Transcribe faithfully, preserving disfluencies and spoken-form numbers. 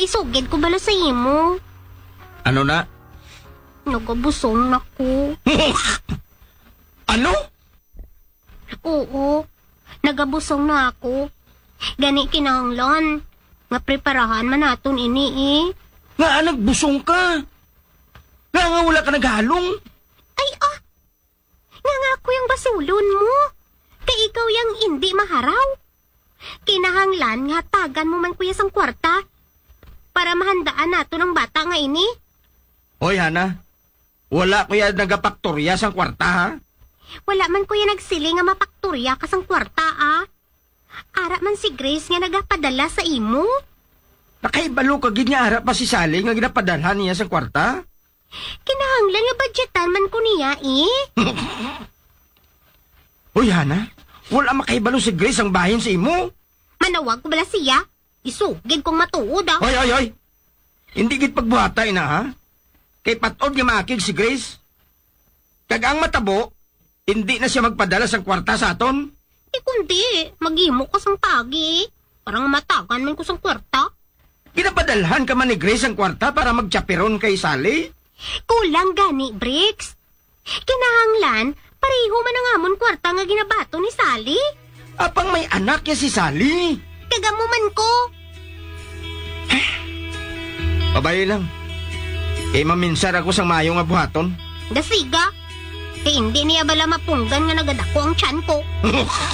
Maisugid ko bala sa imo. Ano na? Nagabusong na ko. Ano? Oo, nagabusong na ako. Gani kinahanglan. Nga preparahan man naton ini eh. Nga anak, busong ka. Nga nga wala ka naghalong. Ay ah! Nga nga ako yung basulon mo. Kay ikaw yung hindi maharaw. Kinahanglan nga tagan mo man kuya sang kwarta. Para mahandaan nato ng bata nga ini. Hoy, Hana. Wala ko yan nagapaktorya sang kwarta, ha? Wala man kuya nagsili nga mapakturya ka sang kwarta ah. Ara man si Grace nga nagapadala sa imo. Nakaibalo ka gid nga ara pa si Sally nga ginapadalhan niya sa kwarta. Kinahanglan nga budgetan man ko niya eh. Hoy, Hana. Wala makaibalo si Grace ang bahin sa imo. Manawag ko bala siya. Isugid kong matuod ah. Hoy, hoy, hoy. Hindi gid pagbuhatay na, ha? Kay patod nga maakig si Grace. Kag ang matabo, hindi na siya magpadala sa kwarta sa aton. Di kundi, maghimo ka sang tagi. Parang matagan man ko sang kwarta. Ginapadalhan ka man ni Grace ang kwarta para magchaperon kay Sally? Kulang gani, Bricks. Kinahanglan, pareho man ang amon kwarta nga ginabato ni Sally. Apang may anak niya si Sally. Kagamuman ko. Babay lang. Eh, maminsar ako sang mayo nga buhaton. Dasiga. Kaya hindi niya bala mapunggan nga nagadako ang tiyan ko.